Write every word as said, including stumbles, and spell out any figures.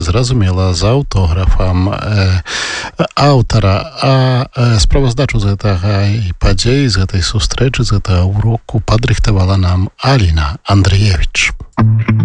Зразумела, з аўтографам э, аўтара. А э, справаздачу з гэтага і падзеі, з гэтай сустрэчы, з гэтага уроку падрыхтавала нам Аліна Андрыевіч.